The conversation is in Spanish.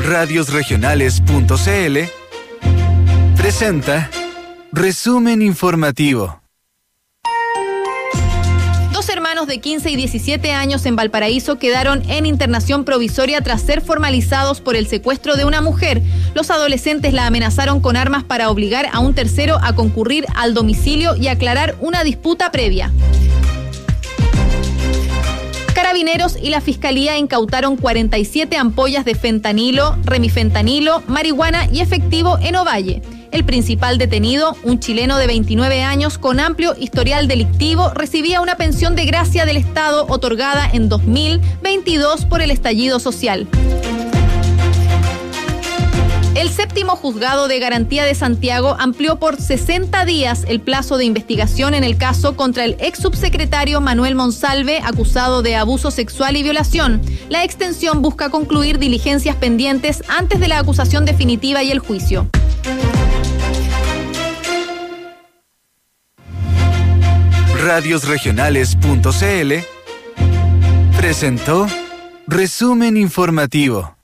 Radiosregionales.cl presenta Resumen Informativo. Dos hermanos de 15 y 17 años en Valparaíso quedaron en internación provisoria tras ser formalizados por el secuestro de una mujer. Los adolescentes la amenazaron con armas para obligar a un tercero a concurrir al domicilio y aclarar una disputa previa. Carabineros y la Fiscalía incautaron 47 ampollas de fentanilo, remifentanilo, marihuana y efectivo en Ovalle. El principal detenido, un chileno de 29 años con amplio historial delictivo, recibía una pensión de gracia del Estado otorgada en 2022 por el estallido social. El séptimo juzgado de garantía de Santiago amplió por 60 días el plazo de investigación en el caso contra el ex subsecretario Manuel Monsalve, acusado de abuso sexual y violación. La extensión busca concluir diligencias pendientes antes de la acusación definitiva y el juicio. Radiosregionales.cl presentó Resumen Informativo.